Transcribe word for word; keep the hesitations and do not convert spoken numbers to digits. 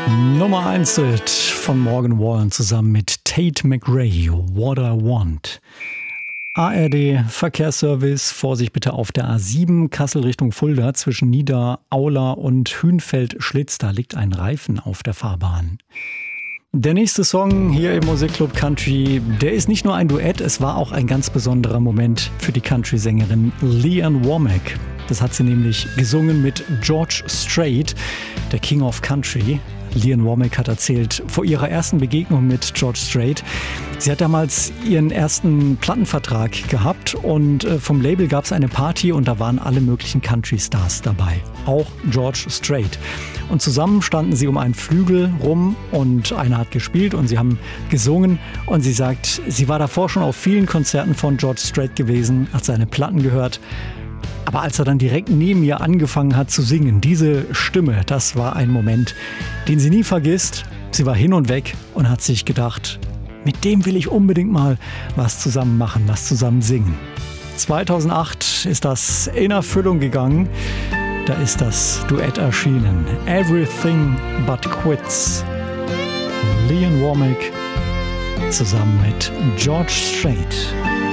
Nummer eins von Morgan Wallen zusammen mit Tate McRae, What I Want. A R D Verkehrsservice, Vorsicht bitte auf der A sieben, Kassel Richtung Fulda zwischen Niederaula und Hünfeld-Schlitz. Da liegt ein Reifen auf der Fahrbahn. Der nächste Song hier im Musikclub Country, der ist nicht nur ein Duett, es war auch ein ganz besonderer Moment für die Country-Sängerin Lee Ann Womack. Das hat sie nämlich gesungen mit George Strait, der King of Country. Lee Ann Womack hat erzählt, vor ihrer ersten Begegnung mit George Strait, sie hat damals ihren ersten Plattenvertrag gehabt und vom Label gab es eine Party und da waren alle möglichen Country-Stars dabei, auch George Strait. Und zusammen standen sie um einen Flügel rum und einer hat gespielt und sie haben gesungen und sie sagt, sie war davor schon auf vielen Konzerten von George Strait gewesen, hat seine Platten gehört. Aber als er dann direkt neben ihr angefangen hat zu singen, diese Stimme, das war ein Moment, den sie nie vergisst. Sie war hin und weg und hat sich gedacht, mit dem will ich unbedingt mal was zusammen machen, was zusammen singen. zweitausendacht ist das in Erfüllung gegangen. Da ist das Duett erschienen. Everything But Quits. Lee Ann Womack zusammen mit George Strait.